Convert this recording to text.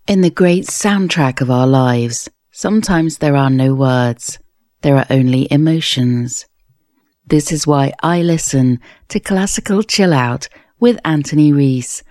In the great soundtrack of our lives, sometimes there are no words, there are only emotions. This is why I listen to Classical Chill Out with Anthony Rees,